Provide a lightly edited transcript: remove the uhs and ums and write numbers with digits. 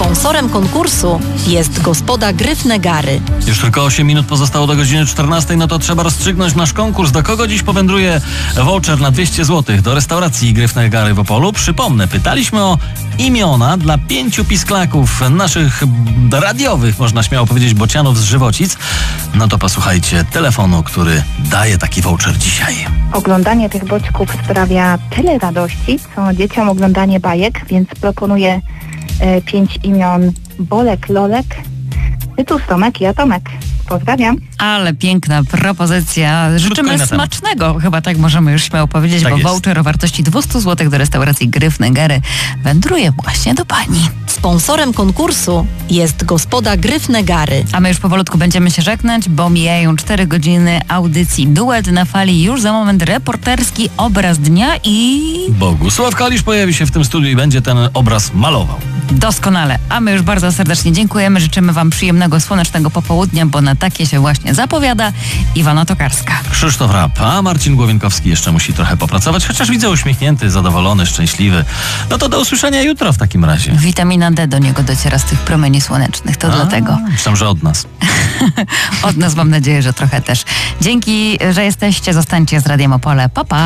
Sponsorem konkursu jest Gospoda Gryfne Gary. Już tylko 8 minut pozostało do godziny 14, no to trzeba rozstrzygnąć nasz konkurs. Do kogo dziś powędruje voucher na 200 zł do restauracji Gryfne Gary w Opolu? Przypomnę, pytaliśmy o imiona dla 5 pisklaków naszych radiowych, można śmiało powiedzieć, bocianów z Żywocic. No to posłuchajcie telefonu, który daje taki voucher dzisiaj. Oglądanie tych boćków sprawia tyle radości, co dzieciom oglądanie bajek, więc proponuję 5 imion: Bolek, Lolek, Tytus, Tomek i Atomek. Pozdrawiam. Ale piękna propozycja. Życzymy smacznego, chyba tak możemy już śmiało powiedzieć, tak bo jest. voucher o wartości 200 zł do restauracji Gryfne Gary wędruje właśnie do pani. Sponsorem konkursu jest Gospoda Gryfne Gary. A my już powolutku będziemy się żegnać, bo mijają 4 godziny audycji Duet na fali. Już za moment reporterski obraz dnia i... Bogusław Kalisz pojawi się w tym studiu i będzie ten obraz malował. Doskonale. A my już bardzo serdecznie dziękujemy. Życzymy wam przyjemnego, słonecznego popołudnia, bo na takie się właśnie zapowiada. Iwona Tokarska. Krzysztof Rapp, a Marcin Głowienkowski jeszcze musi trochę popracować, chociaż widzę uśmiechnięty, zadowolony, szczęśliwy. No to do usłyszenia jutro w takim razie. Witamina D do niego dociera z tych promieni słonecznych, to dlatego. Myślałem, że od nas. Od nas mam nadzieję, że trochę też. Dzięki, że jesteście. Zostańcie z Radiem Opole. Pa, pa.